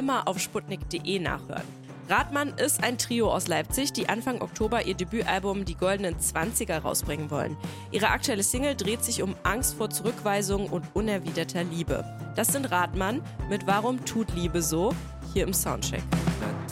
immer auf sputnik.de nachhören. Rathmann ist ein Trio aus Leipzig, die Anfang Oktober ihr Debütalbum Die Goldenen 20er rausbringen wollen. Ihre aktuelle Single dreht sich um Angst vor Zurückweisung und unerwiderter Liebe. Das sind Rathmann mit Warum tut Liebe so? Hier im Soundcheck.